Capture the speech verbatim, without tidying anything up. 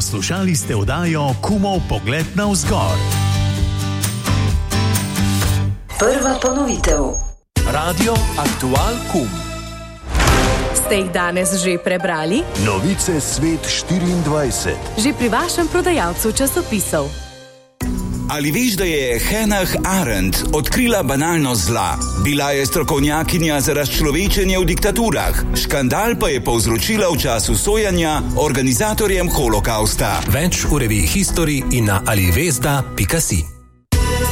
Poslušali ste oddajo Kumov pogled navzgor. Prva ponovitev. Radio Aktual Kum. Ste jih danes že prebrali? Novice Svet štiriindvajset. Že pri vašem prodajalcu časopisov. Ali veš, da je Hannah Arendt odkrila banalnost zla? Bila je strokovnjakinja za razčlovečenje v diktaturah. Škandal pa je povzročila v času sojanja organizatorjem holokausta. Več v reviji History in na alivezda pika si.